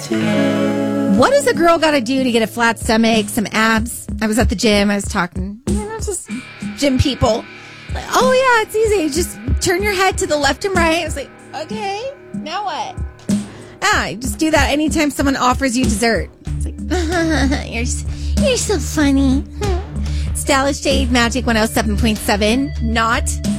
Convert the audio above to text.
What does a girl got to do to get a flat stomach, some abs? I was at the gym. I was talking, just gym people. Like, oh, yeah, it's easy. Just turn your head to the left and right. I was like, okay, now what? You just do that anytime someone offers you dessert. It's like, you're so funny. Stylish Shade Magic 107.7, not